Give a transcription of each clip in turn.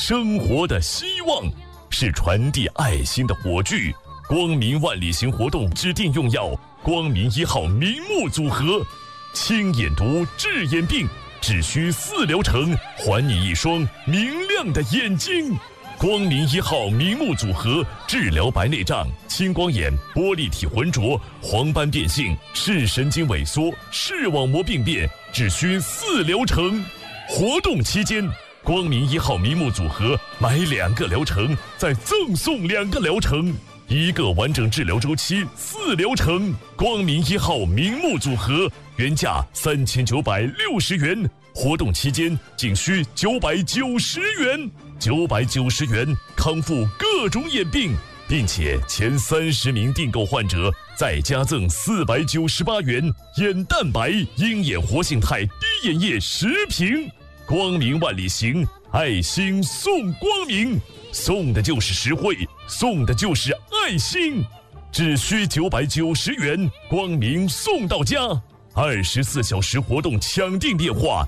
生活的希望，是传递爱心的火炬。光明万里行活动指定用药光明1号明目组合，清眼毒治眼病，只需4疗程，还你一双明亮的眼睛。光明1号明目组合治疗白内障、青光眼、玻璃体浑浊、黄斑变性、视神经萎缩、视网膜病变，只需4疗程。活动期间，光明1号明目组合买2个疗程再赠送2个疗程，1个完整治疗周期4疗程。光明1号明目组合原价3960元，活动期间仅需990元，990元康复各种眼病，并且前30名订购患者再加赠498元眼蛋白鹰眼活性肽滴眼液10瓶。光明万里行，爱心送光明，送的就是实惠，送的就是爱心，只需990元，光明送到家。24小时活动抢订电话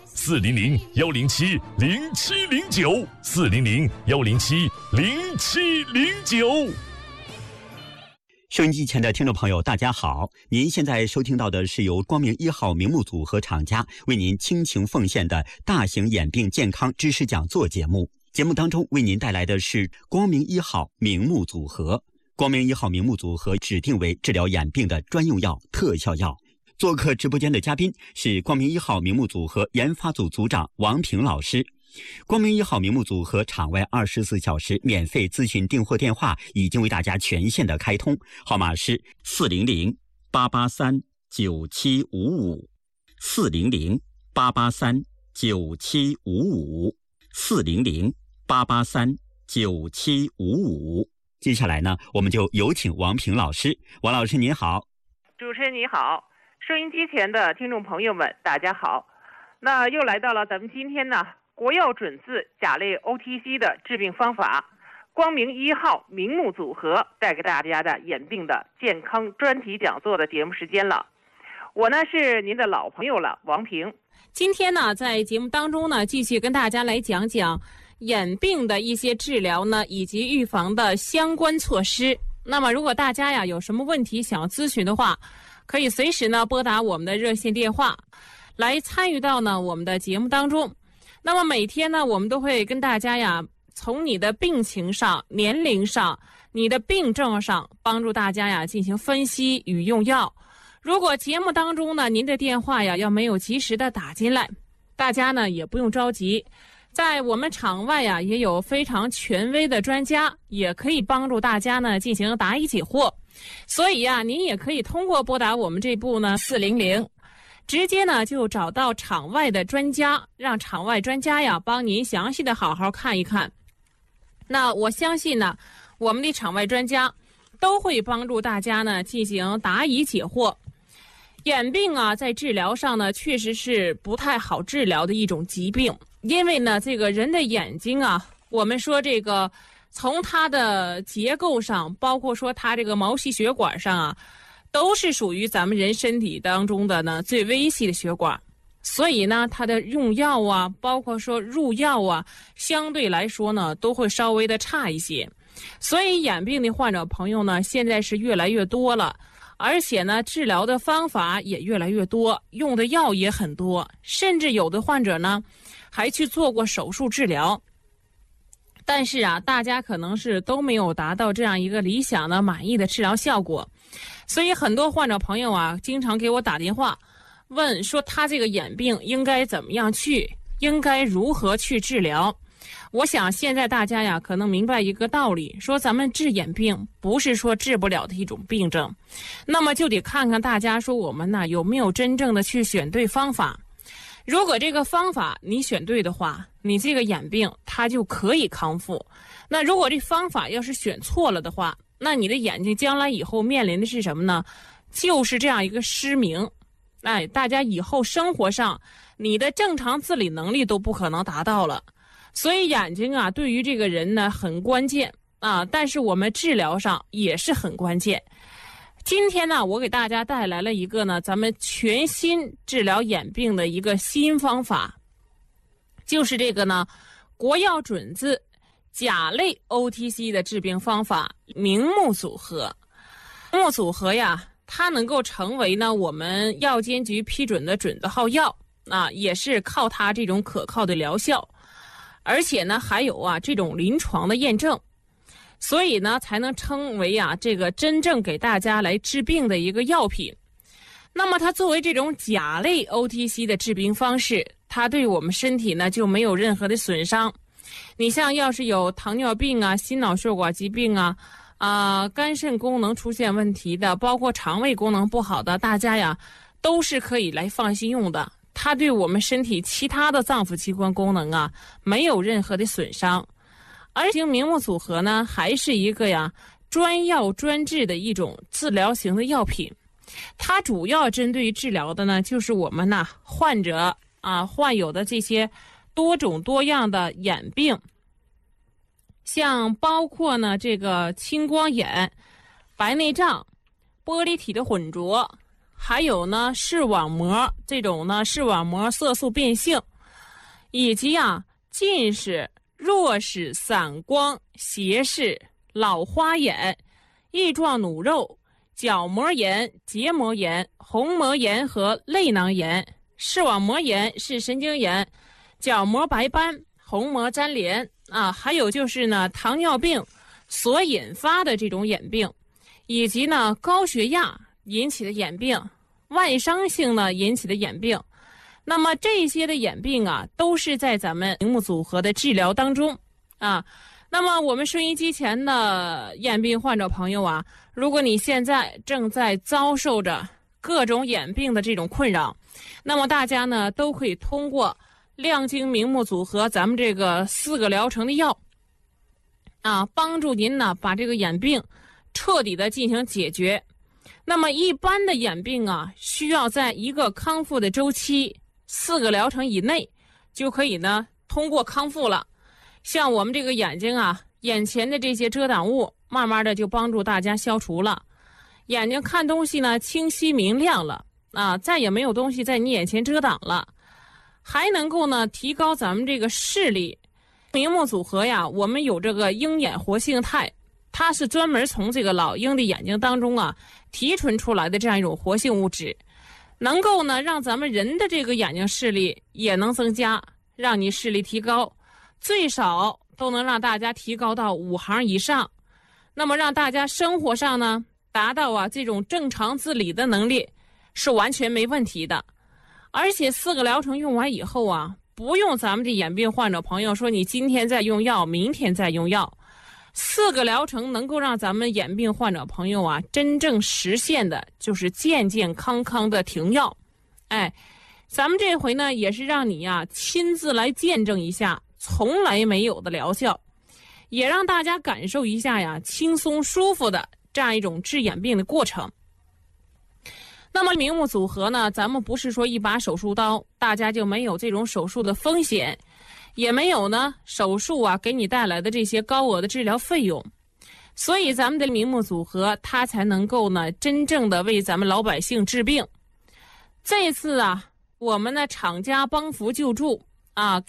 ：400-107-0709，400-107-0709。 收音机前的听众朋友大家好，您现在收听到的是由光明1号明目组合厂家为您倾情奉献的大型眼病健康知识讲座节目。节目当中为您带来的是光明1号明目组合。光明1号明目组合指定为治疗眼病的专用药、特效药。做客直播间的嘉宾是光明1号明目组合研发组组长王平老师。光明1号明目组合场外24小时免费咨询订货电话已经为大家全线的开通，号码是400-883-9755，400-883-9755。接下来呢，我们就有请王平老师。王老师您好。 主持人你好，收音机前的听众朋友们大家好。那又来到了咱们今天呢国药准字甲类 OTC 的治病方法，光明1号明目组合带给大家的眼病的健康专题讲座的节目时间了。我呢是您的老朋友了，王平。 今天呢在节目当中呢继续跟大家来讲讲眼病的一些治疗呢以及预防的相关措施。那么如果大家呀有什么问题想要咨询的话，可以随时呢拨打我们的热线电话来参与到呢我们的节目当中。那么每天呢我们都会跟大家呀从你的病情上、年龄上、你的病症上帮助大家呀进行分析与用药。如果节目当中呢您的电话呀要没有及时的打进来，大家呢也不用着急，在我们场外呀也有非常权威的专家，也可以帮助大家呢进行答疑解惑。所以呀您也可以通过拨打我们这部呢400直接呢就找到场外的专家，让场外专家呀帮您详细的好好看一看。那我相信呢我们的场外专家都会帮助大家呢进行答疑解惑。眼病啊在治疗上呢确实是不太好治疗的一种疾病，因为呢这个人的眼睛啊，我们说这个从它的结构上，包括说它这个毛细血管上啊，都是属于咱们人身体当中的呢最微细的血管，所以呢它的用药啊，包括说入药啊，相对来说呢都会稍微的差一些。所以眼病的患者朋友呢现在是越来越多了，而且呢治疗的方法也越来越多，用的药也很多，甚至有的患者呢还去做过手术治疗。但是啊大家可能是都没有达到这样一个理想的满意的治疗效果，所以很多患者朋友啊经常给我打电话问说他这个眼病应该怎么样去，应该如何去治疗。我想现在大家呀可能明白一个道理，说咱们治眼病不是说治不了的一种病症，那么就得看看大家说我们呢有没有真正的去选对方法。如果这个方法你选对的话，你这个眼病它就可以康复。那如果这方法要是选错了的话，那你的眼睛将来以后面临的是什么呢？就是这样一个失明。哎，大家以后生活上你的正常自理能力都不可能达到了。所以眼睛啊对于这个人呢很关键啊，但是我们治疗上也是很关键。今天呢我给大家带来了一个呢咱们全新治疗眼病的一个新方法，就是这个呢国药准字甲类 OTC 的治病方法明目组合。明目组合呀，它能够成为呢我们药监局批准的准字号药啊，也是靠它这种可靠的疗效，而且呢还有这种临床的验证，所以呢才能称为这个真正给大家来治病的一个药品。那么它作为这种甲类 OTC 的治病方式，它对我们身体呢就没有任何的损伤。你像要是有糖尿病心脑血管疾病肝肾功能出现问题的，包括肠胃功能不好的，大家都是可以来放心用的。它对我们身体其他的脏腑器官功能没有任何的损伤。而且明目组合呢，还是一个专药专治的一种治疗型的药品。它主要针对治疗的呢，就是我们患者患有的这些多种多样的眼病，像包括呢这个青光眼、白内障、玻璃体的混浊，还有呢视网膜这种视网膜色素变性，以及近视、弱视、散光、斜视、老花眼、翼状弩肉、角膜炎、结膜炎、虹膜炎和泪囊炎。视网膜炎是神经炎，角膜白斑、虹膜粘连还有就是呢糖尿病所引发的这种眼病，以及呢高血压引起的眼病，外伤性呢引起的眼病。那么这些的眼病都是在咱们明目组合的治疗当中那么我们收音机前的眼病患者朋友如果你现在正在遭受着各种眼病的这种困扰，那么大家呢都可以通过亮晶明目组合咱们这个4个疗程的药帮助您呢把这个眼病彻底的进行解决。那么一般的眼病需要在一个康复的周期4个疗程以内就可以呢通过康复了。像我们这个眼睛眼前的这些遮挡物慢慢的就帮助大家消除了，眼睛看东西呢清晰明亮了再也没有东西在你眼前遮挡了，还能够呢提高咱们这个视力。明目组合我们有这个鹰眼活性肽，它是专门从这个老鹰的眼睛当中提纯出来的这样一种活性物质，能够呢让咱们人的这个眼睛视力也能增加，让你视力提高，最少都能让大家提高到5行以上。那么让大家生活上呢达到这种正常自理的能力是完全没问题的。而且4个疗程用完以后不用咱们这眼病患者朋友说你今天再用药明天再用药，4个疗程能够让咱们眼病患者朋友真正实现的就是健健康康的停药。咱们这回呢也是让你亲自来见证一下从来没有的疗效，也让大家感受一下轻松舒服的这样一种治眼病的过程。那么明目组合呢，咱们不是说一把手术刀大家就没有这种手术的风险，也没有呢手术给你带来的这些高额的治疗费用，所以咱们的明目组合它才能够呢真正的为咱们老百姓治病。这次我们的厂家帮扶救助